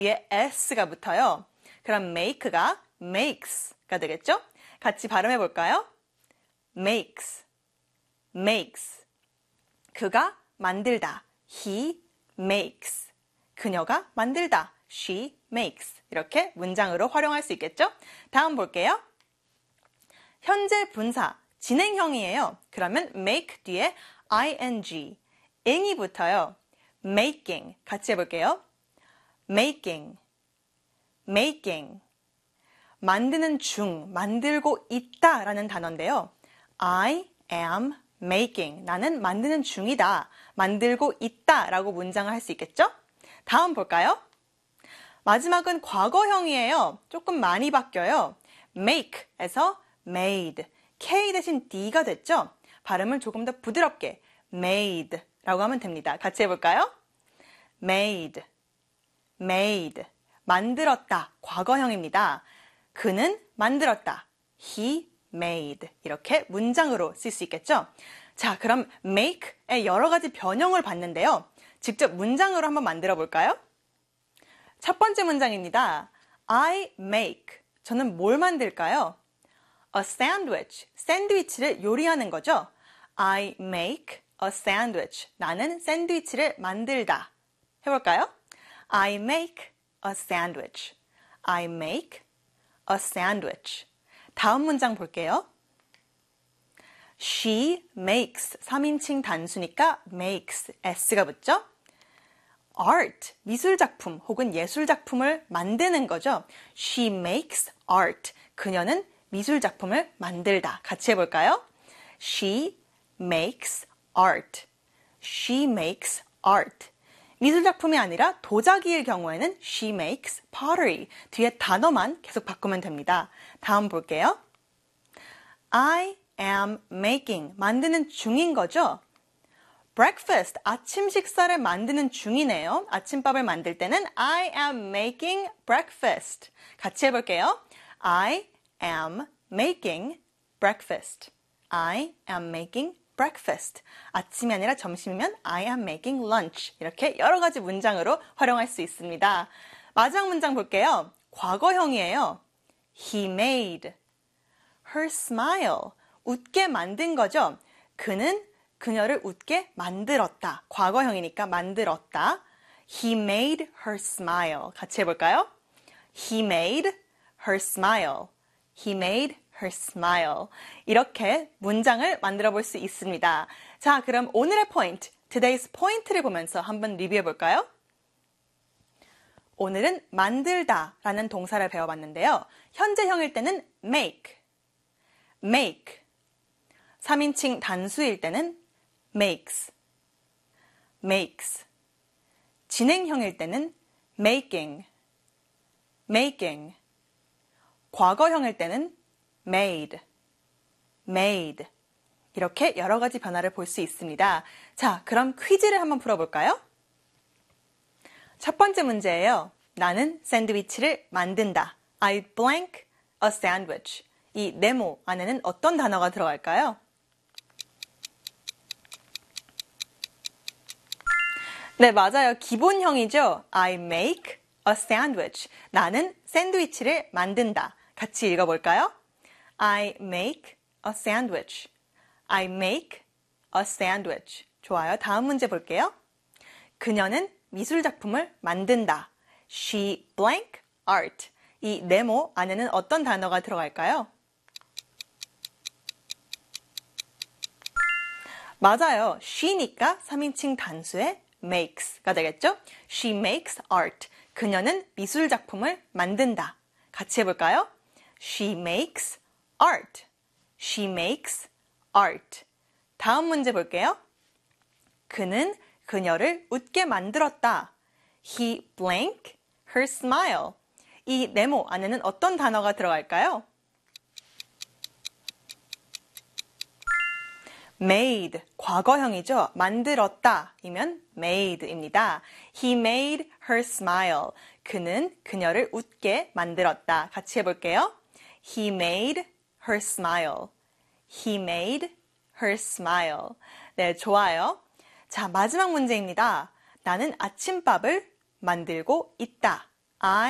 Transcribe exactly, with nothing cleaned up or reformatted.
뒤에 s가 붙어요. 그럼 make가 makes가 되겠죠? 같이 발음해 볼까요? makes, makes. 그가 만들다. He makes. 그녀가 만들다. She makes. 이렇게 문장으로 활용할 수 있겠죠? 다음 볼게요. 현재 분사, 진행형이에요. 그러면 make 뒤에 ing, ing이 붙어요. making. 같이 해볼게요. making, making. 만드는 중, 만들고 있다 라는 단어인데요. I am making. 나는 만드는 중이다. 만들고 있다 라고 문장을 할 수 있겠죠? 다음 볼까요? 마지막은 과거형이에요. 조금 많이 바뀌어요. make에서 made. K 대신 D가 됐죠? 발음을 조금 더 부드럽게 made 라고 하면 됩니다. 같이 해볼까요? made, made. 만들었다. 과거형입니다. 그는 만들었다. He made. 이렇게 문장으로 쓸 수 있겠죠? 자, 그럼 make의 여러 가지 변형을 봤는데요. 직접 문장으로 한번 만들어 볼까요? 첫 번째 문장입니다. I make. 저는 뭘 만들까요? A sandwich. 샌드위치를 요리하는 거죠. I make a sandwich. 나는 샌드위치를 만들다. 해볼까요? I make a sandwich. I make a sandwich. 다음 문장 볼게요. She makes. 삼인칭 단수니까 makes. s가 붙죠? art. 미술작품 혹은 예술작품을 만드는 거죠. She makes art. 그녀는 미술작품을 만들다. 같이 해볼까요? She makes art. She makes art. 미술작품이 아니라 도자기일 경우에는 she makes pottery. 뒤에 단어만 계속 바꾸면 됩니다. 다음 볼게요. I am making. 만드는 중인 거죠. breakfast. 아침 식사를 만드는 중이네요. 아침밥을 만들 때는 I am making breakfast. 같이 해볼게요. I am making breakfast. I am making breakfast. 아침이 아니라 점심이면 I am making lunch. 이렇게 여러 가지 문장으로 활용할 수 있습니다. 마지막 문장 볼게요. 과거형이에요. He made her smile. 웃게 만든 거죠. 그는 그녀를 웃게 만들었다. 과거형이니까 만들었다. He made her smile. 같이 해볼까요? He made her smile. He made her smile. 이렇게 문장을 만들어 볼 수 있습니다. 자, 그럼 오늘의 포인트, today's point를 보면서 한번 리뷰해 볼까요? 오늘은 만들다 라는 동사를 배워봤는데요. 현재형일 때는 make, make. 삼인칭 단수일 때는 makes, makes. 진행형일 때는 making, making. 과거형일 때는 made, made. 이렇게 여러 가지 변화를 볼 수 있습니다. 자, 그럼 퀴즈를 한번 풀어볼까요? 첫 번째 문제예요. 나는 샌드위치를 만든다. I blank a sandwich. 이 네모 안에는 어떤 단어가 들어갈까요? 네, 맞아요. 기본형이죠. I make a sandwich. 나는 샌드위치를 만든다. 같이 읽어볼까요? I make a sandwich. I make a sandwich. 좋아요. 다음 문제 볼게요. 그녀는 미술작품을 만든다. She blank art. 이 네모 안에는 어떤 단어가 들어갈까요? 맞아요. she니까 삼인칭 단수의 makes가 되겠죠? She makes art. 그녀는 미술작품을 만든다. 같이 해볼까요? She makes art. She makes art. 다음 문제 볼게요. 그는 그녀를 웃게 만들었다. He blank her smile. 이 네모 안에는 어떤 단어가 들어갈까요? made, 과거형이죠. 만들었다 이면 made입니다. He made her smile. 그는 그녀를 웃게 만들었다. 같이 해볼게요. He made her smile. He made her smile. 네, 좋아요. 자, 마지막 문제입니다. 나는 아침밥을 만들고 있다. I